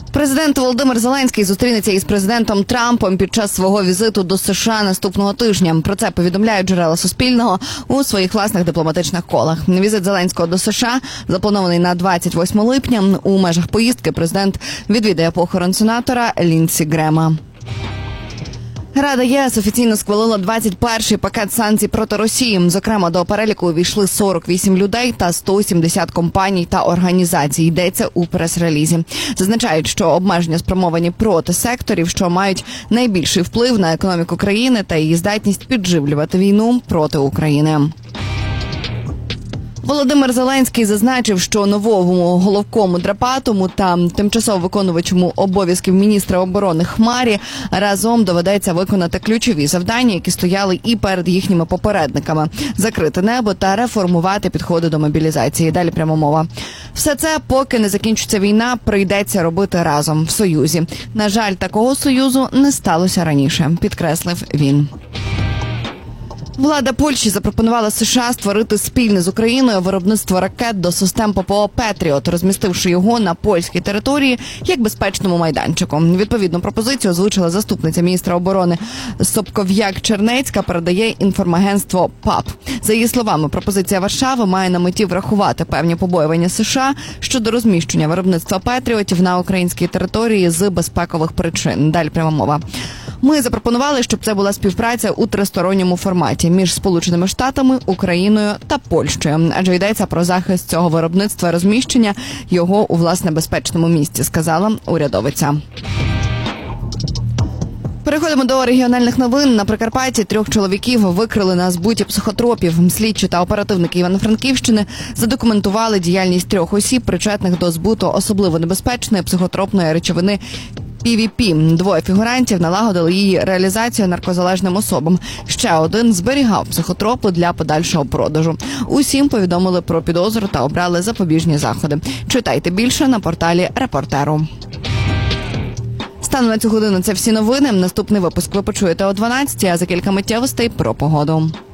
Президент Володимир Зеленський зустрінеться із президентом Трампом під час свого візиту до США наступного тижня. Про це повідомляють джерела Суспільного у своїх власних дипломатичних колах. Візит Зеленського до США запланований на 28 липня. У межах поїздки президент відвідає похорон сенатора Лінсі Грема. Рада ЄС офіційно схвалила 21-й пакет санкцій проти Росії. Зокрема, до переліку увійшли 48 людей та 170 компаній та організацій. Йдеться у прес-релізі. Зазначають, що обмеження спрямовані проти секторів, що мають найбільший вплив на економіку країни та її здатність підживлювати війну проти України. Володимир Зеленський зазначив, що новому головкому Драпатому та тимчасово виконувачому обов'язків міністра оборони Хмарі разом доведеться виконати ключові завдання, які стояли і перед їхніми попередниками – закрити небо та реформувати підходи до мобілізації. Далі пряма мова. Все це, поки не закінчиться війна, прийдеться робити разом, в Союзі. На жаль, такого Союзу не сталося раніше, підкреслив він. Влада Польщі запропонувала США створити спільне з Україною виробництво ракет до систем ППО «Петріот», розмістивши його на польській території як безпечному майданчику. Відповідну пропозицію озвучила заступниця міністра оборони Собков'як-Чернецька, передає інформагентство ПАП. За її словами, пропозиція Варшави має на меті врахувати певні побоювання США щодо розміщення виробництва «Петріотів» на українській території з безпекових причин. Далі пряма мова. Ми запропонували, щоб це була співпраця у тристоронньому форматі між Сполученими Штатами, Україною та Польщею. Адже йдеться про захист цього виробництва і розміщення його у власне безпечному місці, сказала урядовиця. Переходимо до регіональних новин. На Прикарпатті 3 чоловіків викрили на збуті психотропів. Слідчі та оперативники Івано-Франківщини задокументували діяльність 3 осіб, причетних до збуту особливо небезпечної психотропної речовини PVP. 2 фігурантів налагодили її реалізацію наркозалежним особам. Ще один зберігав психотропи для подальшого продажу. Усім повідомили про підозру та обрали запобіжні заходи. Читайте більше на порталі Репортеру. Станом на цю годину це всі новини. Наступний випуск ви почуєте о 12-й, а за кілька миттєвостей про погоду.